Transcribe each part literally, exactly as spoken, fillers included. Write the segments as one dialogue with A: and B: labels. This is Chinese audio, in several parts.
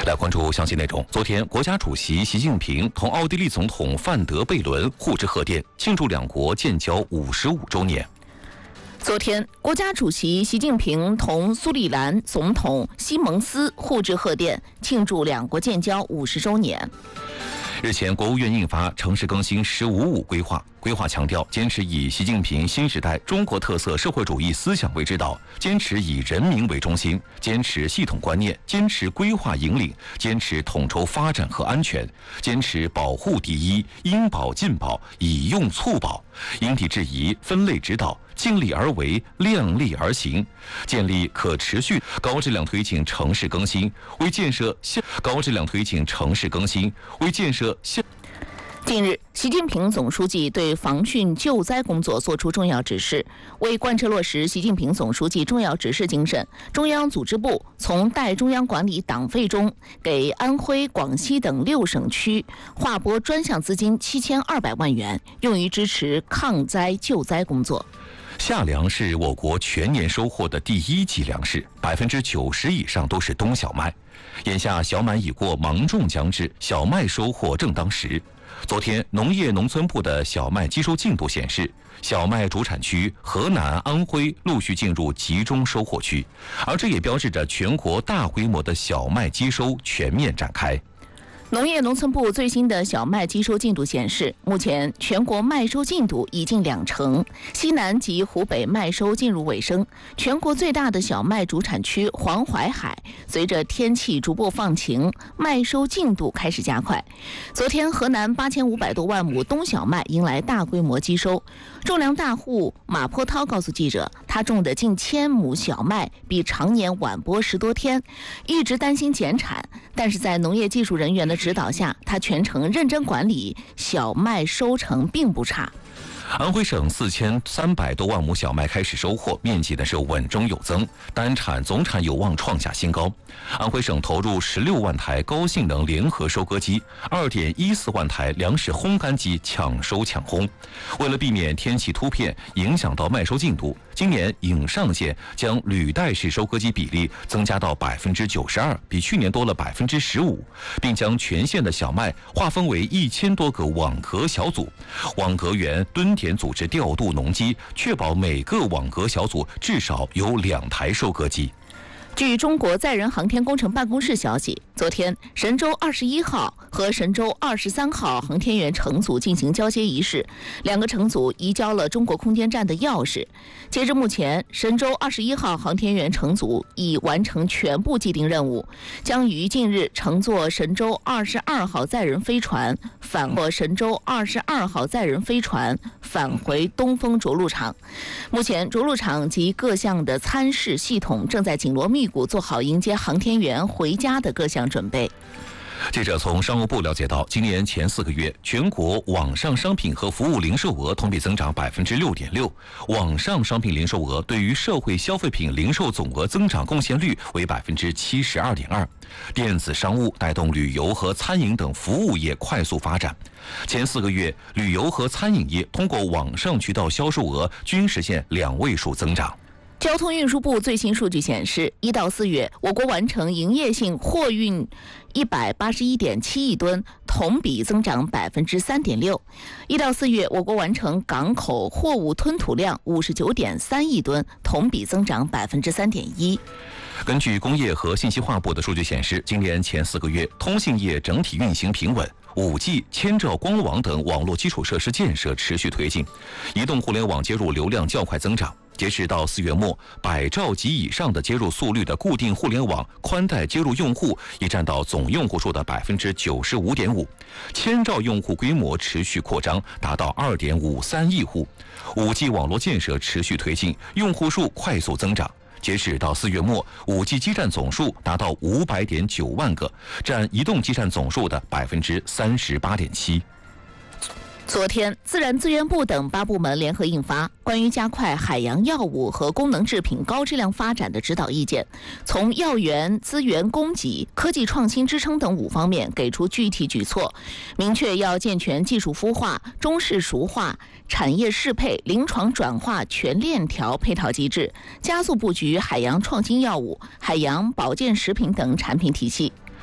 A: 来关注详细内容。昨天，国家主席习近平同奥地利总统范德贝伦互致贺电，庆祝两国建交五十五周年。
B: 昨天，国家主席习近平同苏里兰总统西蒙斯互致贺电，庆祝两国建交五十周年。
A: 日前，国务院印发《城市更新“十五五”规划》，规划强调坚持以习近平新时代中国特色社会主义思想为指导，坚持以人民为中心，坚持系统观念，坚持规划引领，坚持统筹发展和安全，坚持保护第一，应保尽保，以用促保，因地制宜，分类指导，尽力而为，量力而行，建立可持续高质量推进城市更新，为建设现高质量推进城市更新，为建设现。
B: 近日，习近平总书记对防汛救灾工作作出重要指示。为贯彻落实习近平总书记重要指示精神，中央组织部从代中央管理党费中给安徽、广西等六省区划拨专项资金七千二百万元，用于支持抗灾救灾工作。
A: 夏粮是我国全年收获的第一级粮食，百分之九十以上都是冬小麦。眼下小麦已过芒种将至，小麦收获正当时。昨天，农业农村部的小麦机收进度显示，小麦主产区河南、安徽陆续进入集中收获区，而这也标志着全国大规模的小麦机收全面展开。
B: 农业农村部最新的小麦机收进度显示，目前全国麦收进度已近两成，西南及湖北麦收进入尾声。全国最大的小麦主产区黄淮海，随着天气逐步放晴，麦收进度开始加快。昨天，河南八千五百多万亩冬小麦迎来大规模机收。种粮大户马坡涛告诉记者，他种的近千亩小麦比常年晚播十多天，一直担心减产，但是在农业技术人员的指导下，他全程认真管理，小麦收成并不差。
A: 安徽省四千三百多万亩小麦开始收获，面积呢是稳中有增，单产总产有望创下新高。安徽省投入十六万台高性能联合收割机，二点一四万台粮食烘干机抢收抢烘。为了避免天气突变影响到麦收进度，今年颍上县将履带式收割机比例增加到百分之九十二，比去年多了百分之十五，并将全县的小麦划分为一千多个网格小组，网格员蹲田组织调度农机，确保每个网格小组至少有两台收割机。
B: 据中国载人航天工程办公室消息，昨天神舟二十一号和神舟二十三号航天员乘组进行交接仪式，两个乘组移交了中国空间站的钥匙。截至目前，神舟二十一号航天员乘组已完成全部既定任务，将于近日乘坐神舟二十二号载人飞船返回神舟二十二号载人飞船返回东风着陆场。目前，着陆场及各项的参试系统正在紧锣密鼓做好迎接航天员回家的各项准备。
A: 记者从商务部了解到，今年前四个月，全国网上商品和服务零售额同比增长百分之六点六，网上商品零售额对于社会消费品零售总额增长贡献率为百分之七十二点二。电子商务带动旅游和餐饮等服务业快速发展。前四个月，旅游和餐饮业通过网上渠道销售额均实现两位数增长。
B: 交通运输部最新数据显示，一到四月，我国完成营业性货运一百八十一点七亿吨，同比增长百分之三点六。一到四月，我国完成港口货物吞吐量五十九点三亿吨，同比增长百分之三点一。
A: 根据工业和信息化部的数据显示，今年前四个月，通信业整体运行平稳。五 G、千兆光网等网络基础设施建设持续推进，移动互联网接入流量较快增长。截止到四月末，百兆及以上的接入速率的固定互联网宽带接入用户已占到总用户数的百分之九十五点五，千兆用户规模持续扩张，达到二点五三亿户。五 G 网络建设持续推进，用户数快速增长。截止到四月末，五 G 基站总数达到五百点九万个，占移动基站总数的百分之三十八点七。
B: 昨天，自然资源部等八部门联合印发《关于加快海洋药物和功能制品高质量发展的指导意见》，从药源、资源供给、科技创新支撑等五方面给出具体举措，明确要健全技术孵化、中式熟化、产业适配、临床转化全链条配套机制，加速布局海洋创新药物、海洋保健食品等产品体系。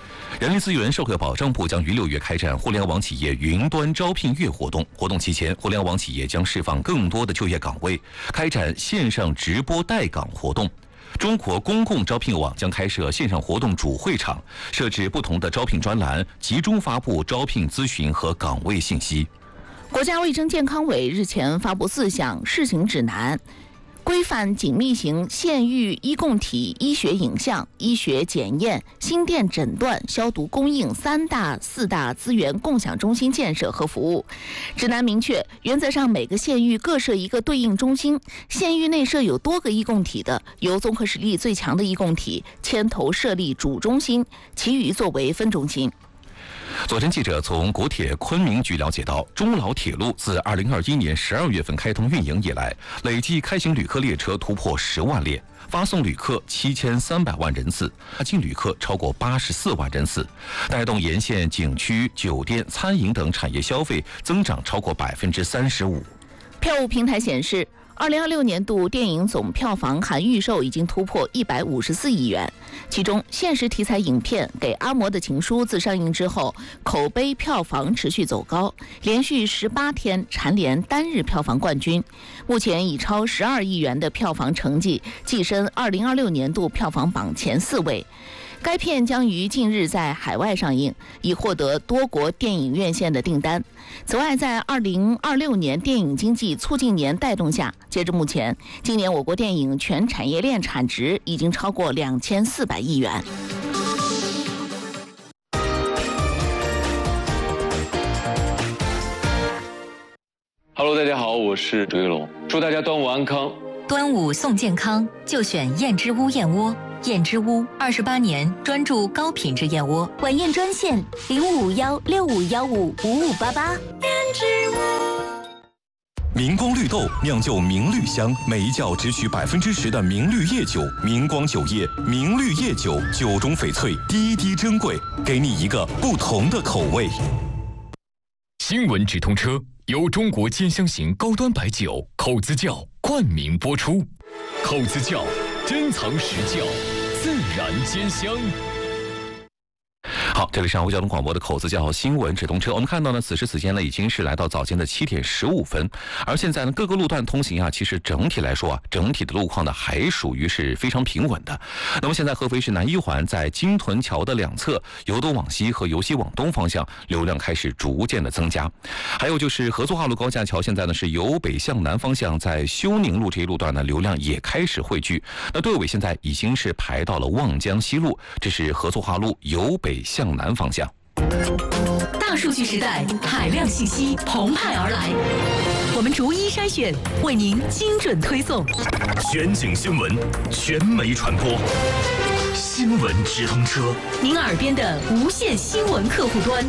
A: 人力资源社会保障部将于六月开展互联网企业云端招聘月活动。活动期间，互联网企业将释放更多的就业岗位，开展线上直播带岗活动。中国公共招聘网将开设线上活动主会场，设置不同的招聘专栏，集中发布招聘咨询和岗位信息。
B: 国家卫生健康委日前发布四项试行指南，规范紧密型县域医共体医学影像、医学检验、心电诊断、消毒供应三大、四大资源共享中心建设和服务。指南明确，原则上每个县域各设一个对应中心，县域内设有多个医共体的，由综合实力最强的医共体牵头设立主中心，其余作为分中心。
A: 昨天，记者从国铁昆明局了解到，中老铁路自二零二一年十二月份开通运营以来，累计开行旅客列车突破十万列，发送旅客七千三百万人次，进旅客超过八十四万人次，带动沿线景区、酒店、餐饮等产业消费增长超过百分之三十五。
B: 票务平台显示，二零二六年度电影总票房含预售已经突破一百五十四亿元，其中现实题材影片《给阿嬷的情书》自上映之后，口碑票房持续走高，连续十八天蝉联单日票房冠军，目前以超十二亿元的票房成绩跻身二零二六年度票房榜前四位。该片将于近日在海外上映，已获得多国电影院线的订单。此外，在二零二六年电影经济促进年带动下，截至目前，今年我国电影全产业链产值已经超过两千四百亿元。
C: Hello， 大家好，我是周一龙，祝大家端午安康。
D: 端午送健康，就选燕之屋燕窝。燕之屋二十八年专注高品质燕窝，
E: 晚宴专线零五五幺六五幺五五五八八。燕之屋。
F: 明光绿豆酿就明绿香，每一窖只取百分之十的明绿叶酒。明光酒业明绿叶酒，酒中翡翠，滴滴珍贵，给你一个不同的口味。
G: 新闻直通车由中国兼香型高端白酒口子窖冠名播出，口子窖珍藏实窖，自然兼香。
A: 好，这里是上午交通广播的口子窖新闻直通车。我们看到呢，此时此间呢，已经是来到早间的七点十五分，而现在呢，各个路段通行啊，其实整体来说啊，整体的路况呢，还属于是非常平稳的。那么现在合肥市南一环在金屯桥的两侧，由东往西和由西往东方向流量开始逐渐的增加。还有就是合作化路高架桥，现在呢是由北向南方向，在休宁路这一路段呢，流量也开始汇聚。那队尾现在已经是排到了望江西路，这是合作化路由北向南方向。
H: 大数据时代，海量信息澎湃而来，我们逐一筛选，为您精准推送。
G: 全景新闻，全媒传播，新闻直通车，
H: 您耳边的无线新闻客户端。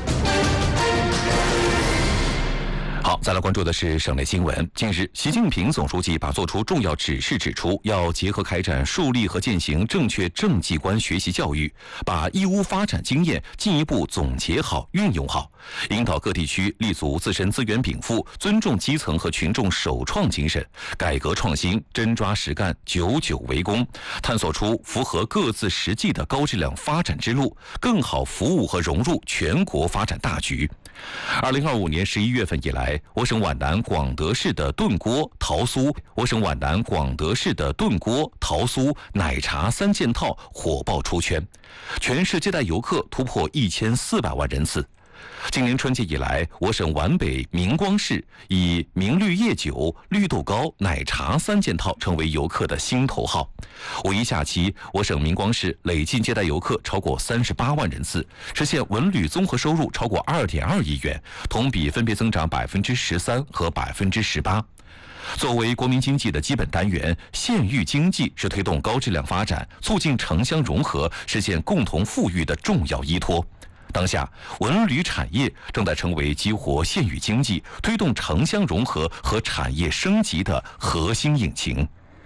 A: 好，再来关注的是省内新闻。近日，习近平总书记把作出重要指示，指出要结合开展树立和践行正确政绩观学习教育，把义乌发展经验进一步总结好、运用好，引导各地区立足自身资源禀赋，尊重基层和群众首创精神，改革创新，真抓实干，久久为功，探索出符合各自实际的高质量发展之路，更好服务和融入全国发展大局。二零二五年十一月份以来，我省皖南广德市的炖锅、桃酥，我省皖南广德市的炖锅、桃酥、奶茶三件套火爆出圈，全市接待游客突破一千四百万人次。今年春节以来，我省皖北明光市以明绿叶酒、绿豆糕、奶茶三件套成为游客的心头号。五一假期，我省明光市累计接待游客超过三十八万人次，实现文旅综合收入超过二点二亿元，同比分别增长百分之十三和百分之十八。作为国民经济的基本单元，县域经济是推动高质量发展、促进城乡融合、实现共同富裕的重要依托。当下，文旅产业正在成为激活县域经济、推动城乡融合和产业升级的核心引擎。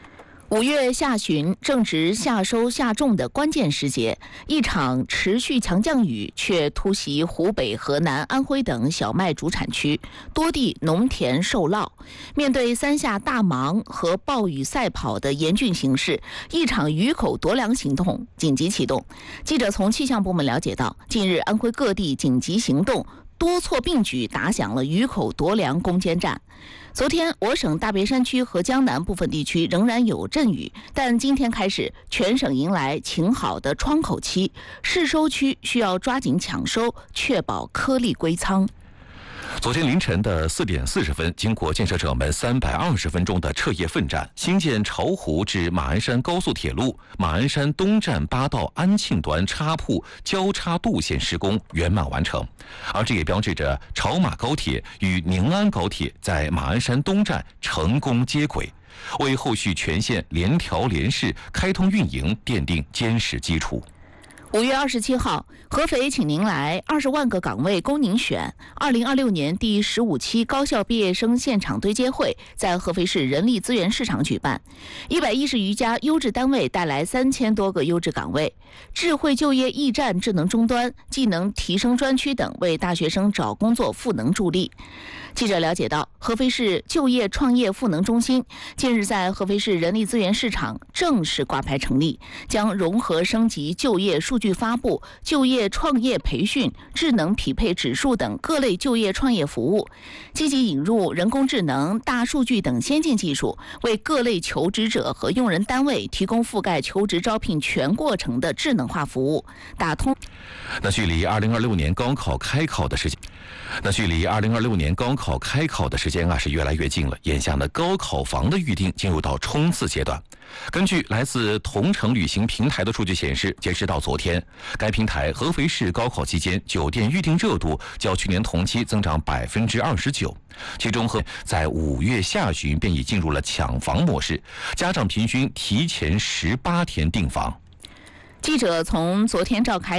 B: 五月下旬正值夏收夏种的关键时节，一场持续强降雨却突袭湖北、河南、安徽等小麦主产区，多地农田受涝。面对三下大忙和暴雨赛跑的严峻形势，一场雨口夺粮行动紧急启动。记者从气象部门了解到，近日安徽各地紧急行动多措并举，打响了雨口夺粮攻坚战。昨天，我省大别山区和江南部分地区仍然有阵雨，但今天开始，全省迎来晴好的窗口期，市收区需要抓紧抢收，确保颗粒归仓。
A: 昨天凌晨的四点四十分，经过建设者们三百二十分钟的彻夜奋战，新建巢湖至马鞍山高速铁路马鞍山东站八道安庆端插铺交叉渡线施工圆满完成，而这也标志着巢马高铁与宁安高铁在马鞍山东站成功接轨，为后续全线联调联试开通运营奠定坚实基础。
B: 五月二十七号，合肥请您来二十万个岗位供您选。二零二六年第十五期高校毕业生现场对接会在合肥市人力资源市场举办，一百一十余家优质单位带来三千多个优质岗位，智慧就业驿站、智能终端、技能提升专区等为大学生找工作赋能助力。记者了解到，合肥市就业创业赋能中心近日在合肥市人力资源市场正式挂牌成立，将融合升级就业数据发布、就业创业培训、智能匹配指数等各类就业创业服务，积极引入人工智能、大数据等先进技术，为各类求职者和用人单位提供覆盖求职招聘全过程的智能化服务，打通。
A: 那距离二零二六年高考开考的时间，那距离二零二六年高考开考的时间啊是越来越近了。眼下呢，高考房的预订进入到冲刺阶段。根据来自同程旅行平台的数据显示，截止到昨天，该平台合肥市高考期间酒店预订热度较去年同期增长百分之二十九，其中合在五月下旬便已进入了抢房模式，家长平均提前十八天订房。
B: 记者从昨天召开